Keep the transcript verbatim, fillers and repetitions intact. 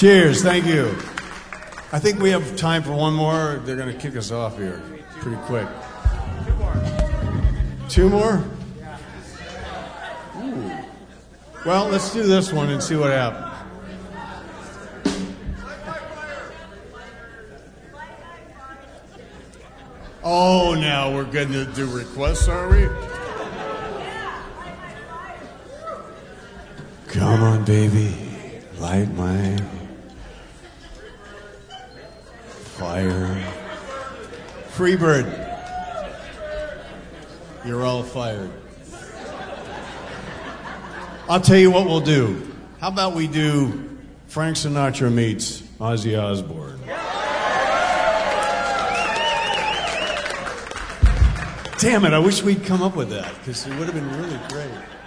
Cheers, thank you. I think we have time for one more. They're going to kick us off here pretty quick. Two more. Two more? Ooh. Well, let's do this one and see what happens. Oh, now we're going to do requests, are we? Come on, baby, light my fire. Freebird, you're all fired. I'll tell you what we'll do. How about we do Frank Sinatra meets Ozzy Osbourne? Damn it, I wish we'd come up with that, because it would have been really great.